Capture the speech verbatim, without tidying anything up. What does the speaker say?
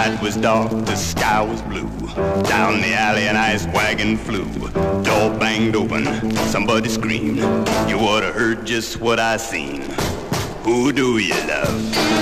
night was dark, the sky was blue. Down the alley an ice wagon flew. Door banged open, somebody screamed. You oughta heard just what I seen. Who do you love?